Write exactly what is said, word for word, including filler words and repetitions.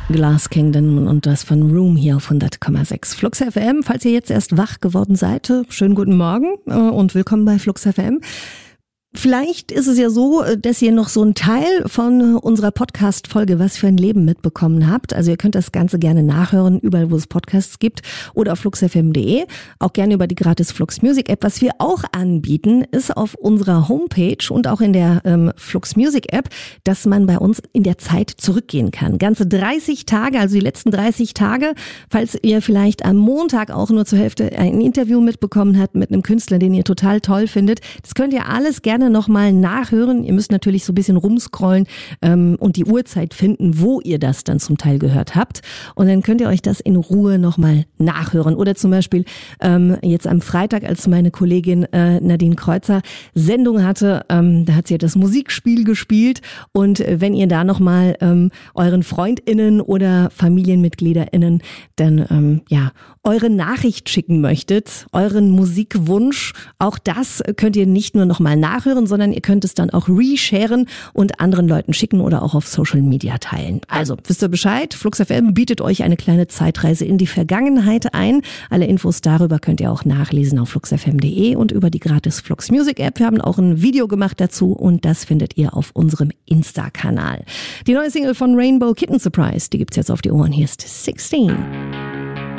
Glass Kingdom und das von Room hier auf hundert Komma sechs Flux F M. Falls ihr jetzt erst wach geworden seid, schönen guten Morgen und willkommen bei Flux F M. Vielleicht ist es ja so, dass ihr noch so einen Teil von unserer Podcast-Folge Was für ein Leben mitbekommen habt. Also ihr könnt das Ganze gerne nachhören, überall wo es Podcasts gibt oder auf flux f m punkt d e. Auch gerne über die gratis Flux Music App. Was wir auch anbieten, ist auf unserer Homepage und auch in der ähm, Flux Music App, dass man bei uns in der Zeit zurückgehen kann. Ganze dreißig Tage, also die letzten dreißig Tage. Falls ihr vielleicht am Montag auch nur zur Hälfte ein Interview mitbekommen habt mit einem Künstler, den ihr total toll findet. Das könnt ihr alles gerne nochmal nachhören. Ihr müsst natürlich so ein bisschen rumscrollen ähm, und die Uhrzeit finden, wo ihr das dann zum Teil gehört habt. Und dann könnt ihr euch das in Ruhe nochmal nachhören. Oder zum Beispiel ähm, jetzt am Freitag, als meine Kollegin äh, Nadine Kreuzer Sendung hatte, ähm, da hat sie ja das Musikspiel gespielt. Und wenn ihr da nochmal ähm, euren FreundInnen oder FamilienmitgliederInnen dann ähm, ja eure Nachricht schicken möchtet, euren Musikwunsch, auch das könnt ihr nicht nur nochmal nachhören, sondern ihr könnt es dann auch resharen und anderen Leuten schicken oder auch auf Social Media teilen. Also, wisst ihr Bescheid? Flux F M bietet euch eine kleine Zeitreise in die Vergangenheit ein. Alle Infos darüber könnt ihr auch nachlesen auf flux f m punkt d e und über die gratis Flux Music App. Wir haben auch ein Video gemacht dazu und das findet ihr auf unserem Insta-Kanal. Die neue Single von Rainbow Kitten Surprise, die gibt's jetzt auf die Ohren. Hier ist sechzehn.